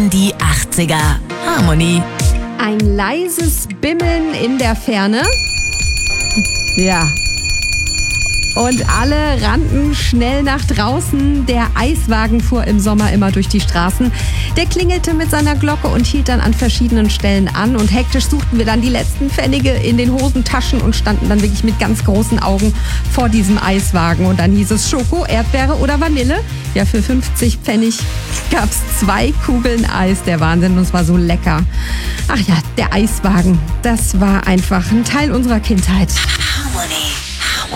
Die 80er Harmony. Ein leises Bimmeln in der Ferne. Ja. Und alle rannten schnell nach draußen. Der Eiswagen fuhr im Sommer immer durch die Straßen. Der klingelte mit seiner Glocke und hielt dann an verschiedenen Stellen an. Und hektisch suchten wir dann die letzten Pfennige in den Hosentaschen und standen dann wirklich mit ganz großen Augen vor diesem Eiswagen. Und dann hieß es Schoko, Erdbeere oder Vanille. Ja, für 50 Pfennig gab's 2 Kugeln Eis. Der Wahnsinn, und es war so lecker. Ach ja, der Eiswagen, das war einfach ein Teil unserer Kindheit. Harmony.